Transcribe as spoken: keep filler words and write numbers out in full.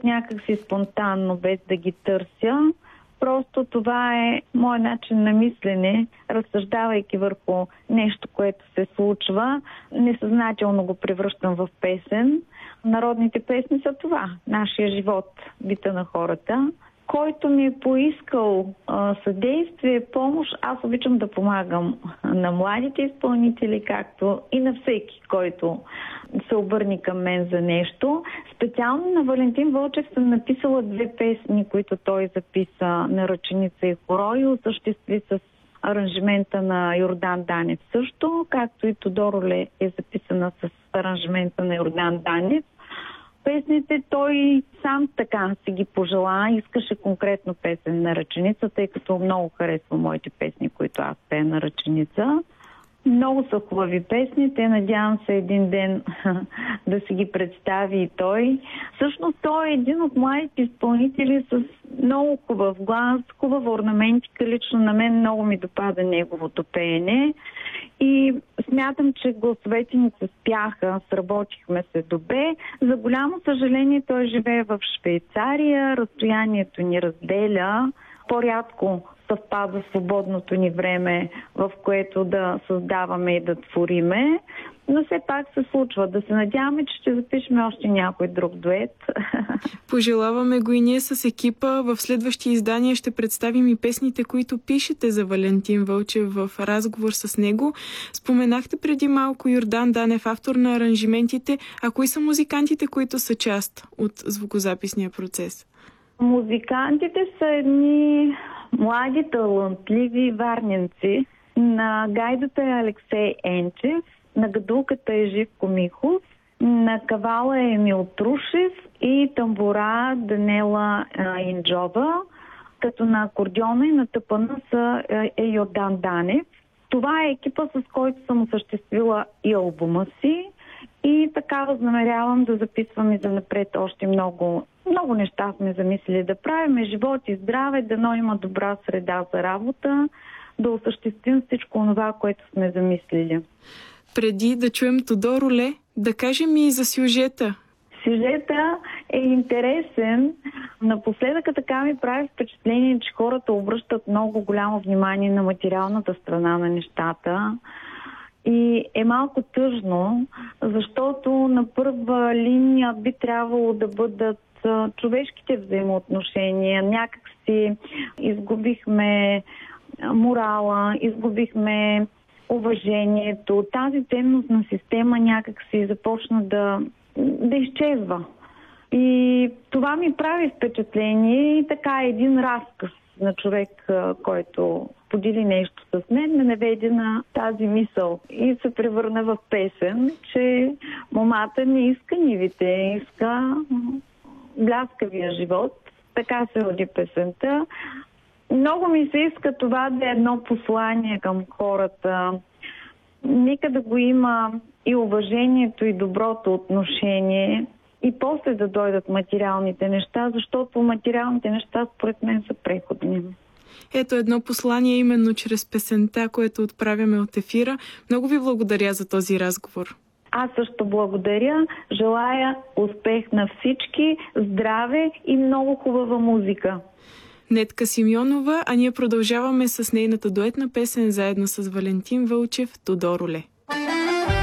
някакси спонтанно, без да ги търся. Просто това е мой начин на мислене, разсъждавайки върху нещо, което се случва. Несъзнателно го превръщам в песен. Народните песни са това, нашия живот, бита на хората. Който ми е поискал а, съдействие, помощ, аз обичам да помагам на младите изпълнители, както и на всеки, който се обърне към мен за нещо. Специално на Валентин Вълчев съм написала две песни, които той записа на Ръченица и хоро и осъществи с аранжимента на Йордан Данев също, както и Тодороле е записана с аранжимента на Йордан Данев. Песните той сам така си ги пожела, искаше конкретно песен на Ръченица, тъй като много харесва моите песни, които аз пея на Ръченица. Много са хубави песни, те надявам се един ден да си ги представи и той. Всъщност той е един от младите изпълнители с много хубав глас, хубава орнаментика. Лично на мен много ми допада неговото пеене. И смятам, че гласовете ни се спяха, сработихме се добре. За голямо съжаление той живее в Швейцария, разстоянието ни разделя. По-рядко съвпада свободното ни време, в което да създаваме и да твориме. Но все пак се случва. Да се надяваме, че ще запишем още някой друг дует. Пожелаваме го и ние с екипа. В следващи издания ще представим и песните, които пишете за Валентин Вълчев в разговор с него. Споменахте преди малко Йордан Данев, автор на аранжиментите. А кои са музикантите, които са част от звукозаписния процес? Музикантите са едни млади, талантливи варненци. На гайдата е Алексей Енчев, на гадулката е Живко Михов, на кавала е Емил Трушев и тамбура Данела Инджова, като на акордеона и на тъпана са е Йордан Данев. Това е екипа, с който съм осъществила и албума си и така възнамерявам да записвам и за напред още много, много неща сме замислили да правим. Живот и здраве, дано има добра среда за работа, да осъществим всичко това, което сме замислили. Преди да чуем Тодороле, да кажем и за сюжета. Сюжета е интересен. Напоследък така ми прави впечатление, че хората обръщат много голямо внимание на материалната страна на нещата. И е малко тъжно, защото на първа линия би трябвало да бъдат човешките взаимоотношения. Някак си изгубихме морала, изгубихме уважението. Тази ценностна система някак си започна да, да изчезва. И това ми прави впечатление и така един разказ на човек, който подели нещо с мен, ме наведе на тази мисъл и се превърна в песен, че момата не иска нивите, иска бляскавия живот. Така се роди песента. Много ми се иска това да е едно послание към хората. Нека да го има и уважението, и доброто отношение, и после да дойдат материалните неща, защото материалните неща според мен са преходни. Ето едно послание именно чрез песента, което отправяме от ефира. Много ви благодаря за този разговор. Аз също благодаря. Желая успех на всички, здраве и много хубава музика. Нетка Симеонова, а ние продължаваме с нейната дуетна песен заедно с Валентин Вълчев, Тодороле.